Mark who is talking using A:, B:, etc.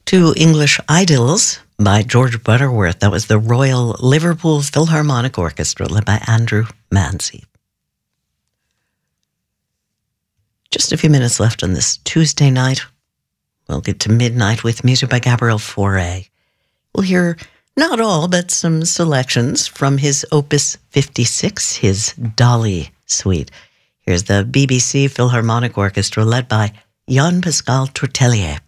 A: to English Idylls by George Butterworth. That was the Royal Liverpool Philharmonic Orchestra led by Andrew Manzi. Just a few minutes left on this Tuesday night. We'll get to midnight with music by Gabriel Fauré. We'll hear not all, but some selections from his Opus 56, his Dolly Suite. Here's the BBC Philharmonic Orchestra led by Jean-Pascal Tortelier.